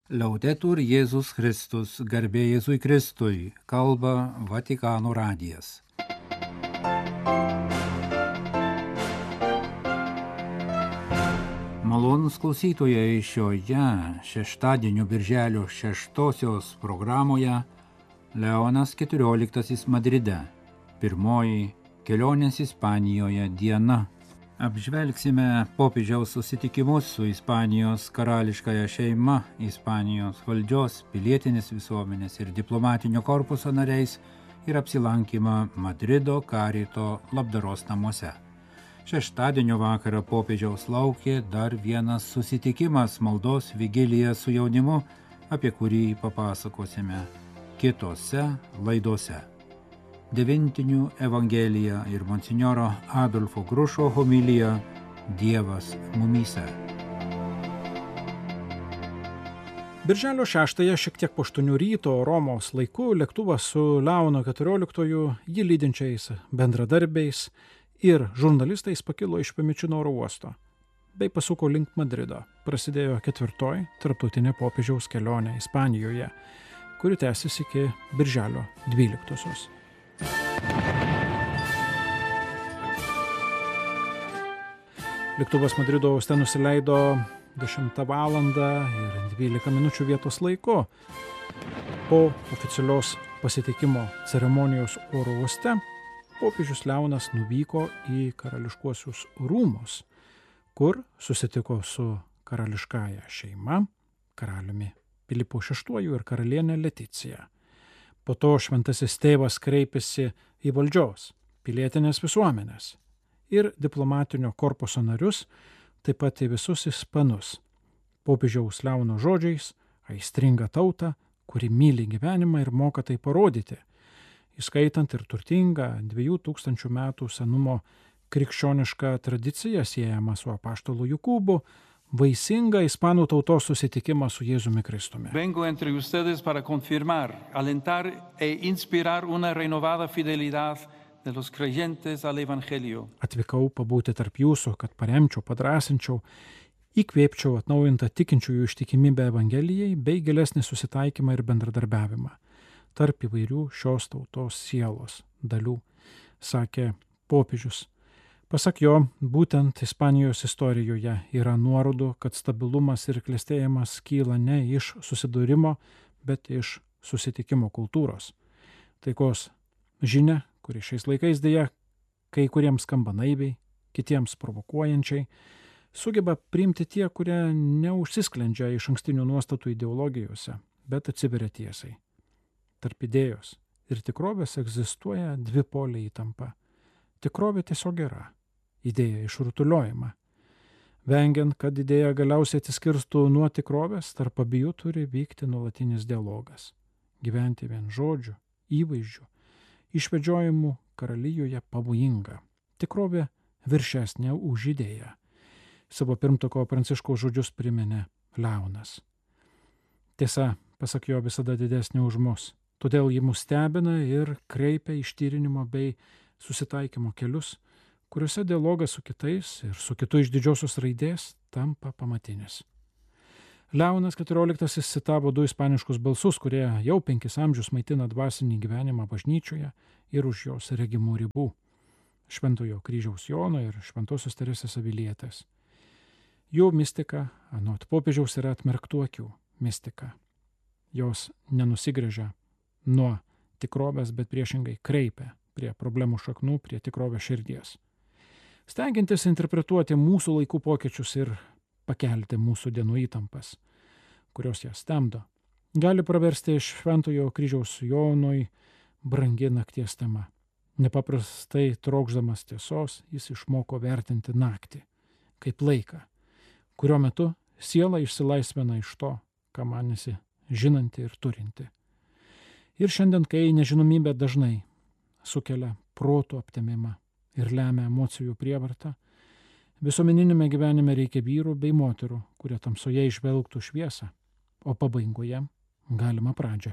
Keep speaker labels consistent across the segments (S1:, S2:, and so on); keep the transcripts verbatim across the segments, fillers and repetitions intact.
S1: Laudetur Jėzus Kristus, garbė Jėzui Kristui, kalba Vatikano radijas. Malonūs klausytojai, šioje šeštadienio birželio šeštosios programoje Leonas keturioliktasis Madride, pirmoji kelionės Ispanijoje diena. Apžvelgsime popiežiaus susitikimus su Ispanijos karališkąja šeima, Ispanijos valdžios, pilietinės visuomenės ir diplomatinio korpuso nariais ir apsilankymą Madrido Karito labdaros namuose. Šeštadienio vakarą popiežiaus laukė dar vienas susitikimas, maldos vigilija su jaunimu, apie kurį papasakosime kitose laidose. Devintinių Evangelija ir monsinjoro Adolfo Grušo homilija Dievas mumyse.
S2: Birželio šeštąją šiek tiek po aštuonių ryto Romos laiku lėktuvas su Leono keturioliktoju jį lydinčiais bendradarbiais ir žurnalistais pakilo iš Pemičino oro uosto bei pasuko link Madrido. Prasidėjo ketvirtoji tarptautinė popiežiaus kelionė Ispanijoje, kuri tęsis iki birželio dvyliktosios. Lėktuvas Madrido uoste nusileido dešimtą valandą ir dvylika minučių vietos laiku. Po oficialios pasitikimo ceremonijos oro uoste popiežius Leonas nuvyko į karališkuosius rūmus, kur susitiko su karališkąja šeima, karaliumi Pilypu šeštuoju ir karalienė Leticija. Po to šventasis tėvas kreipėsi į valdžios, pilietinės visuomenės ir diplomatinio korpuso narius, taip pat į visus ispanus. Popiežiaus Leono žodžiais aistringa tauta, kuri myli gyvenimą ir moka tai parodyti, įskaitant ir turtingą dviejų tūkstančių metų senumo krikščionišką tradiciją siejamą su apaštalo Jokūbu, vaisingą ispanų tautos susitikimą su Jėzumi Kristumi.
S3: Vengo entre ustedes para confirmar, alentar e inspirar una renovada fidelidad de los creyentes al evangelio.
S2: Atvykau pabūti tarp jūsų, kad paremčiau, padrasinčiau, įkvėpčiau atnaujintą tikinčiųjų ištikimybę Evangelijai bei gilesnį susitaikymą ir bendradarbiavimą tarp įvairių šios tautos sielos dalių, sakė popiežius. Pasak jo, būtent Ispanijos istorijoje yra nuorodų, kad stabilumas ir klestėjimas kyla ne iš susidūrimo, bet iš susitikimo kultūros. Taikos žinia, kuri šiais laikais dėja kai kuriems skamba naiviai, kitiems provokuojančiai, sugeba priimti tie, kurie neužsisklendžia iš ankstinių nuostatų ideologijose, bet atsiveria tiesai. Tarp idėjos ir tikrovės egzistuoja dvipoliai įtampa. Tikrovė tiesiog yra, idėja išrutuliojama. Vengiant, kad idėja galiausiai atsiskirstų nuo tikrovės, tarp abiejų turi vykti nuolatinis dialogas. Gyventi vien žodžių, įvaizdžių, išvedžiojimų karalijoje pavojinga. Tikrovė viršesnė už idėją. Savo pirmtako Pranciškaus žodžius priminė Leonas. Tiesa, pasak jo, visada didesnė už mus. Todėl ji mus stebina ir kreipia ištyrinimo bei susitaikymo kelius, kuriuose dialogas su kitais ir su kitu iš didžiosios raidės tampa pamatinis. Leonas keturioliktasis citavo du ispaniškus balsus, kurie jau penkis amžius maitina dvasinį gyvenimą bažnyčioje ir už jos regimų ribų. Šventojo kryžiaus Jono ir šventosios Teresės Avilietės. Jų mistika, anot popiežiaus, yra atmerktų akių mistika. Jos nenusigręžia nuo tikrovės, bet priešingai kreipia prie problemų šaknų, prie tikrovės širdies. Stengiantis interpretuoti mūsų laikų pokyčius ir pakelti mūsų dienų įtampas, kurios jas stemdo, gali praversti iš Šventojo kryžiaus Jonui brangi nakties tema. Nepaprastai trokšdamas tiesos, jis išmoko vertinti naktį kaip laiką, kurio metu siela išsilaisvina iš to, ką manėsi žinanti ir turinti. Ir šiandien, kai nežinomybė dažnai sukelia proto aptemimą ir lemia emocijų prievartą, visuomeninėme gyvenime reikia vyrų bei moterų, kurie tamsoje išvelgtų šviesą, o pabaigoje galima pradžią.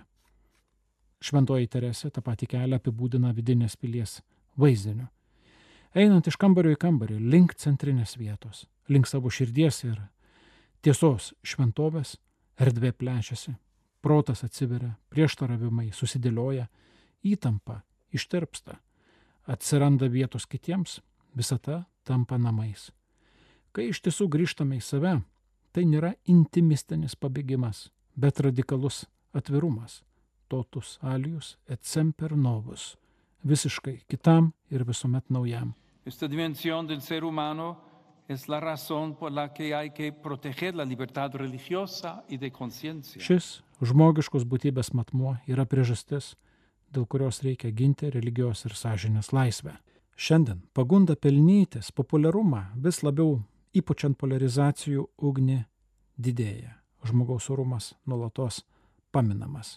S2: Šventoji Teresė tą patį kelią apibūdina vidinės pilies vaizdiniu. Einant iš kambario į kambarį, link centrinės vietos, link savo širdies ir tiesos šventovės, erdvė plečiasi, protas atsiveria, prieštaravimai susidėlioja, įtampa ištirpsta, atsiranda vietos kitiems, visata tampa namais. Kai iš tiesų grįžtame į save, tai nėra intimistinis pabėgimas, bet radikalus atvirumas, totus alius et semper novus, visiškai kitam ir visuomet naujam.
S3: Esta dimensión del ser humano es la razón por la que hay que proteger la libertad religiosa y de conciencia.
S2: Šis žmogiškos būtybės matmuo yra priežastis, dėl kurios reikia ginti religijos ir sąžinės laisvę. Šiandien pagunda pelnytis populiarumą vis labiau įpučiant polarizacijų ugnį didėja. Žmogaus orumas nuolatos paminamas.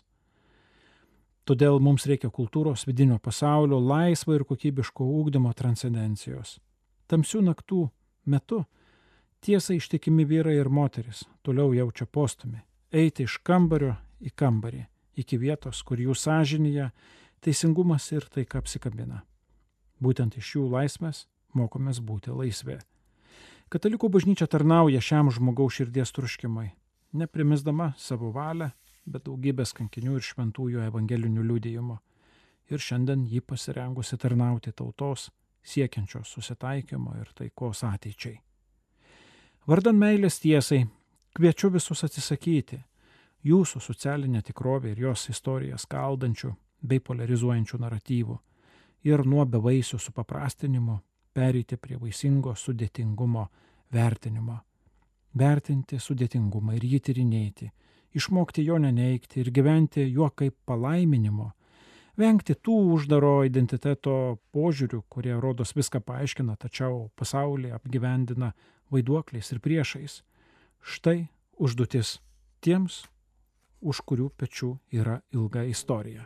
S2: Todėl mums reikia kultūros, vidinio pasaulio, laisvo ir kokybiško ugdymo transcendencijos. Tamsių naktų metu tiesai ištikimi vyrai ir moteris toliau jaučia postumį eiti iš kambario į kambarį, iki vietos, kur jų sąžinėje teisingumas ir taika apsikabina. Būtent iš jų laisvės mokomės būti laisvi. Katalikų bažnyčia tarnauja šiam žmogaus širdies troškimui, neprimesdama savo valią, bet daugybės kankinių ir šventųjų evangelinių liudijimų. Ir šiandien jį pasirengusi tarnauti tautos, siekiančios susitaikymo ir taikos ateičiai. Vardan meilės tiesai kviečiu visus atsisakyti jūsų socialinę tikrovę ir jos istoriją skaldančių bei polarizuojančių naratyvų ir nuo bevaisių supaprastinimo pereiti prie vaisingo sudėtingumo vertinimo. Vertinti sudėtingumą ir jį tyrinėti, išmokti jo neneigti ir gyventi juo kaip palaiminimo, vengti tų uždaro identiteto požiūrių, kurie rodos viską paaiškina, tačiau pasaulį apgyvendina vaiduokliais ir priešais. Štai užduotis tiems, už kurių pečių yra ilga istorija.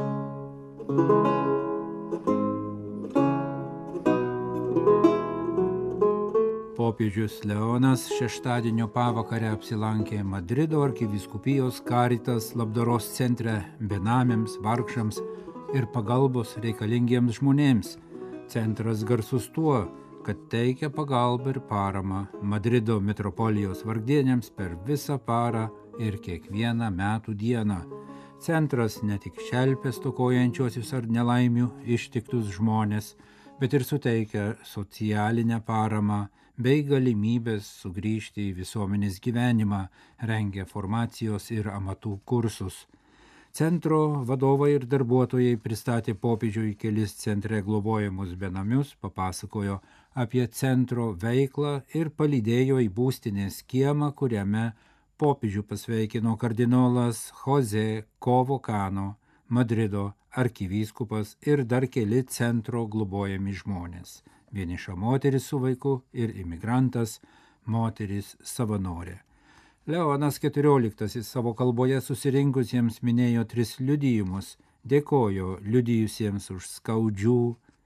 S1: Popiežius Leonas šeštadienio pavakarę apsilankė Madrido arkivyskupijos Caritas labdaros centre benamiams, vargšams ir pagalbos reikalingiems žmonėms. Centras garsus tuo, kad teikia pagalbą ir paramą Madrido metropolijos vargdieniams per visą parą ir kiekvieną metų dieną. Centras ne tik šelpia stokojančiuosius ar nelaimių ištiktus žmonės, bet ir suteikia socialinę paramą bei galimybės sugrįžti į visuomenės gyvenimą, rengia formacijos ir amatų kursus. Centro vadovai ir darbuotojai pristatė popiežiui kelis centre globojamus benamius, papasakojo apie centro veiklą ir palydėjo į būstinės kiemą, kuriame popiežių pasveikino kardinolas Jose Covocano, Madrido arkivyskupas ir dar keli centro globojami žmonės. Vieniša moteris su vaiku ir imigrantas, moteris savanorė. Leonas keturioliktasis savo kalboje susirinkusiems minėjo tris liudijimus, dėkojo liudijusiems už skaudžių,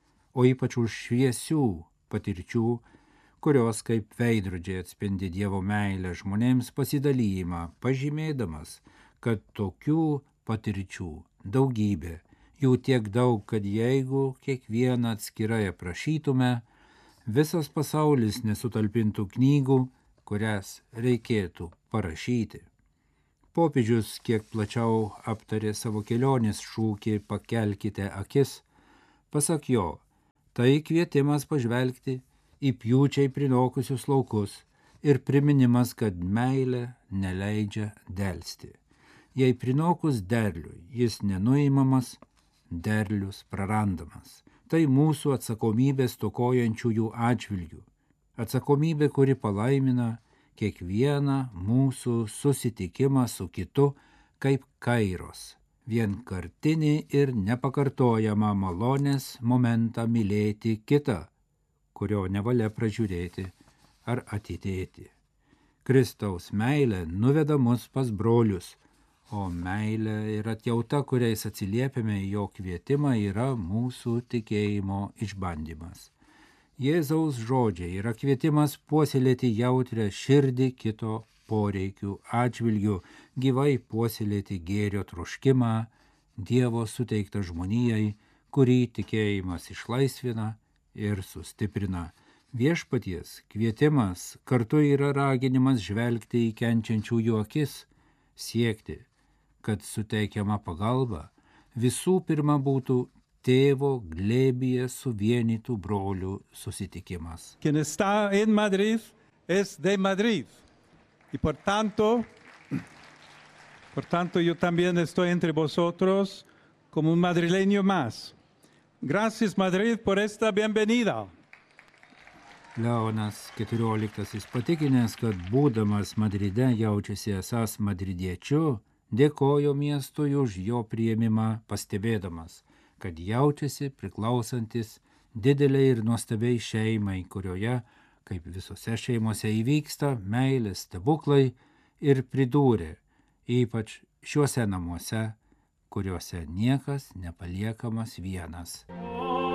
S1: o ypač už šviesių patirčių, kurios kaip veidrodžiai atspindi Dievo meilę žmonėms pasidalijimą, pažymėdamas, kad tokių patirčių daugybė. Jų tiek daug, kad jeigu kiekvieną atskirai aprašytume, visas pasaulis nesutalpintų knygų, kurias reikėtų parašyti. Popiežius kiek plačiau aptarė savo kelionės šūkį "Pakelkite akis". Pasak jo, tai kvietimas pažvelgti į pjūčiai prinokusius laukus ir priminimas, kad meilė neleidžia delsti. Jei prinokus derliui jis nenuimamas, derlius prarandamas. Tai mūsų atsakomybė stokojančiųjų atžvilgių. Atsakomybė, kuri palaimina kiekvieną mūsų susitikimą su kitu kaip kairos, vienkartinį ir nepakartojamą malonės momentą mylėti kitą, kurio nevalia pražiūrėti ar atidėti. Kristaus meilė nuveda mus pas brolius, o meilė ir atjauta, kuriais atsiliepiame į jo kvietimą, yra mūsų tikėjimo išbandymas. Jėzaus žodžiai yra kvietimas puoselėti jautrią širdį kito poreikių atžvilgių, gyvai puoselėti gėrio troškimą, Dievo suteiktą žmonijai, kurį tikėjimas išlaisvina ir sustiprina. Viešpaties kvietimas kartu yra raginimas žvelgti į kenčiančiųjų akis, siekti, kad suteikiama pagalba visų pirma būtų tėvo glėbyje suvienytų brolių susitikimas.
S3: Quien está en Madrid es de Madrid. Y por tanto, por tanto yo también estoy entre vosotros como un madrileño más. Gracias, Madrid, por esta bienvenida.
S1: Leonas keturioliktasis patikinęs, kad būdamas Madride jaučiasi esąs madridiečiu, dėkojo miestui už jo priėmimą, pastebėdamas, kad jaučiasi priklausantis dideliai ir nuostabiai šeimai, kurioje, kaip visose šeimose, įvyksta meilės stebuklai, ir pridūrė, ypač šiuose namuose, kuriuose niekas nepaliekamas vienas.